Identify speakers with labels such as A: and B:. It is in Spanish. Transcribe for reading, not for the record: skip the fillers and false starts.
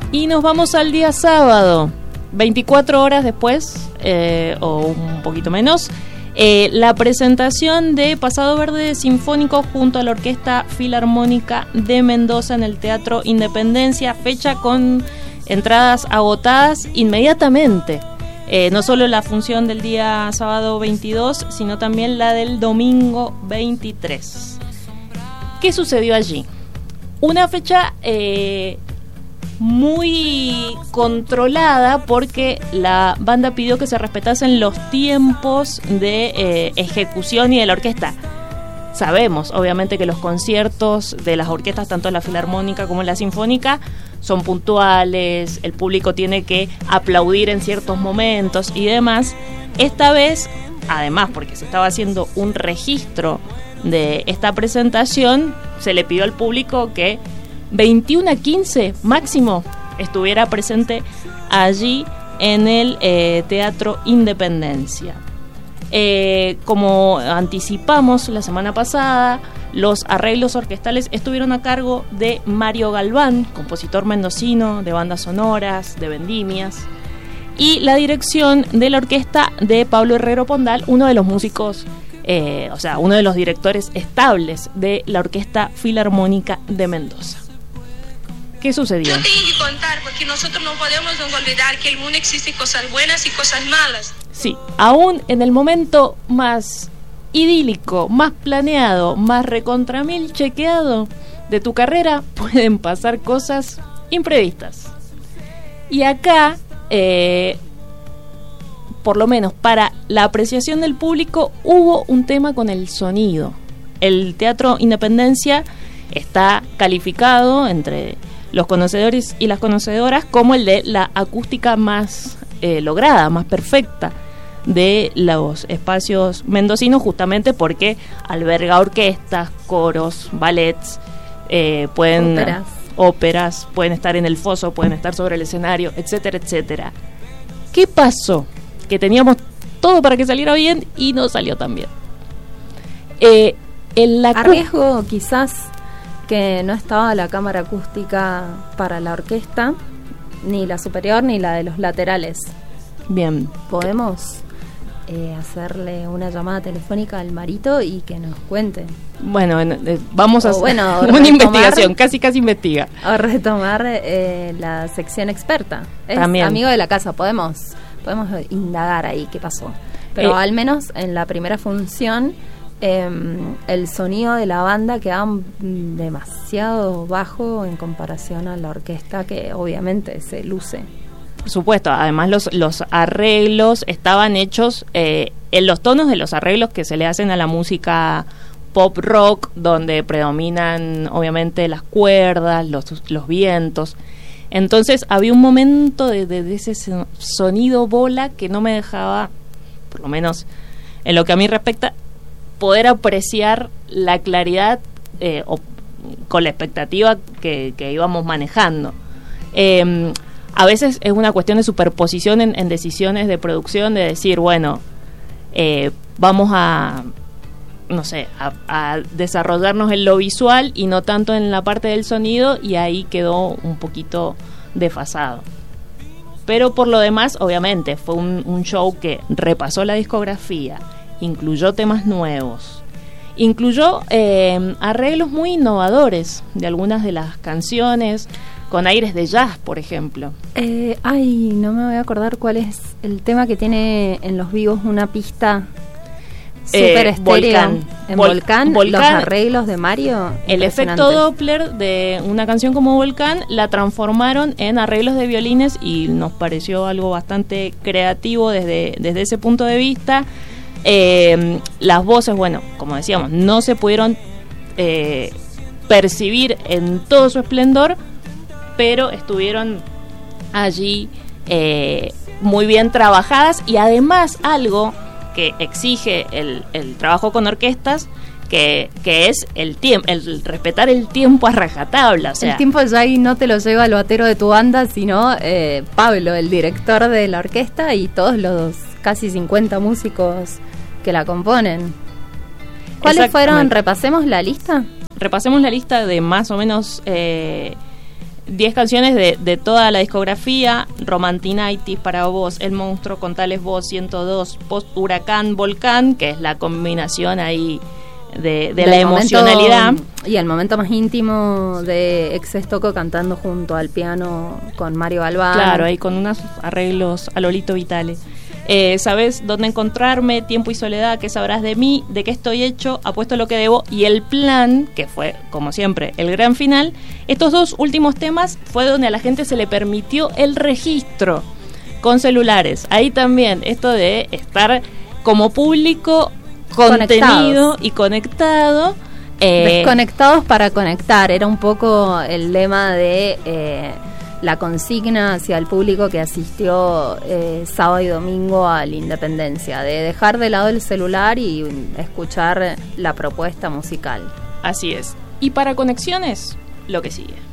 A: Y nos vamos al día sábado, 24 horas después, o un poquito menos, la presentación de Pasado Verde Sinfónico junto a la Orquesta Filarmónica de Mendoza en el Teatro Independencia, fecha con entradas agotadas inmediatamente. No solo la función del día sábado 22, sino también la del domingo 23. ¿Qué sucedió allí? Una fecha muy controlada porque la banda pidió que se respetasen los tiempos de ejecución y de la orquesta. Sabemos, obviamente, que los conciertos de las orquestas, tanto la filarmónica como la sinfónica, son puntuales, el público tiene que aplaudir en ciertos momentos y demás. Esta vez, además, porque se estaba haciendo un registro de esta presentación, se le pidió al público que 21 a 15 máximo estuviera presente allí en el Teatro Independencia. Como anticipamos la semana pasada, los arreglos orquestales estuvieron a cargo de Mario Galván, compositor mendocino de bandas sonoras, de vendimias, y la dirección de la orquesta de Pablo Herrero Pondal, uno de los músicos, uno de los directores estables de la Orquesta Filarmónica de Mendoza. ¿Qué sucedió?
B: Yo tengo que contar, porque nosotros no podemos olvidar que en el mundo existen cosas buenas y cosas malas.
A: Sí, aún en el momento más idílico, más planeado, más recontra mil chequeado de tu carrera, pueden pasar cosas imprevistas. Y acá, por lo menos para la apreciación del público, hubo un tema con el sonido. El Teatro Independencia está calificado entre los conocedores y las conocedoras como el de la acústica más lograda, más perfecta de los espacios mendocinos, justamente porque alberga orquestas, coros, ballets, óperas, pueden estar en el foso, pueden estar sobre el escenario, etcétera, etcétera. ¿Qué pasó? Que teníamos todo para que saliera bien y no salió tan bien.
C: Arriesgo quizás que no estaba la cámara acústica para la orquesta, ni la superior ni la de los laterales.
A: Bien.
C: ¿Podemos hacerle una llamada telefónica al Marito y que nos cuente?
A: Bueno, vamos a hacer una investigación, casi investiga.
C: O retomar la sección experta. Es
A: también
C: amigo de la casa, podemos indagar ahí qué pasó. Pero al menos en la primera función el sonido de la banda quedaba demasiado bajo en comparación a la orquesta, que obviamente se luce.
A: Por supuesto, además los arreglos estaban hechos en los tonos de los arreglos que se le hacen a la música pop rock, donde predominan obviamente las cuerdas, los vientos. Entonces había un momento de ese sonido bola que no me dejaba, por lo menos en lo que a mí respecta, poder apreciar la claridad con la expectativa que íbamos manejando. A veces es una cuestión de superposición en decisiones de producción, de decir, bueno, vamos a desarrollarnos en lo visual y no tanto en la parte del sonido, y ahí quedó un poquito desfasado. Pero por lo demás, obviamente, fue un show que repasó la discografía, incluyó temas nuevos, incluyó arreglos muy innovadores de algunas de las canciones, con aires de jazz, por ejemplo.
C: No me voy a acordar cuál es el tema que tiene en los vivos una pista super estéreo.
A: Volcán.
C: En Volcán, los arreglos de Mario.
A: El efecto Doppler de una canción como Volcán la transformaron en arreglos de violines y nos pareció algo bastante creativo desde ese punto de vista. Las voces, bueno, como decíamos, no se pudieron percibir en todo su esplendor, pero estuvieron allí muy bien trabajadas, y además algo que exige el trabajo con orquestas, que es el respetar el tiempo a rajatabla. O sea,
C: el tiempo ya ahí no te lo lleva el batero de tu banda, sino Pablo, el director de la orquesta, y todos los casi 50 músicos que la componen. ¿Cuáles fueron? ¿Repasemos la lista?
A: Repasemos la lista de más o menos 10 10 canciones de toda la discografía: Romantinitis, Para Vos, El Monstruo, Contales Vos, 102, Post Huracán, Volcán, que es la combinación ahí de la emocionalidad.
C: Y el momento más íntimo de Ex Estoco cantando junto al piano con Mario Galván.
A: Claro, ahí con unos arreglos a Lolito Vitale. Sabes dónde encontrarme, Tiempo y Soledad, ¿Qué sabrás de mí? ¿De qué estoy hecho? Apuesto lo que debo. Y El Plan, que fue, como siempre, el gran final. Estos 2 últimos temas fue donde a la gente se le permitió el registro con celulares. Ahí también, esto de estar como público contenido y conectado.
C: Desconectados para conectar, era un poco el lema de la consigna hacia el público que asistió sábado y domingo a la Independencia, de dejar de lado el celular y escuchar la propuesta musical.
A: Así es. Y para conexiones, lo que sigue.